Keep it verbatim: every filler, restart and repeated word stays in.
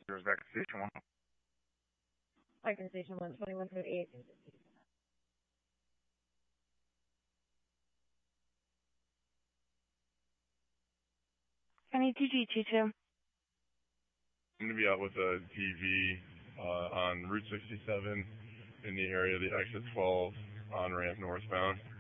Zero's back to station one. Lincoln Station one twenty-one thirty-eight. Any T G two two. I'm going to be out with a T V uh, on Route sixty-seven in the area of the exit twelve on ramp northbound.